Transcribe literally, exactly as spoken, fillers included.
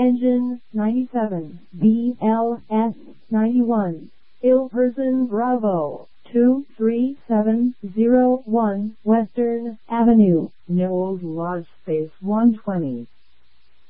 Engine ninety-seven, B L S ninety-one, Ilperson Bravo, two three seven zero one Western Avenue, Knowles Lodge Space one twenty.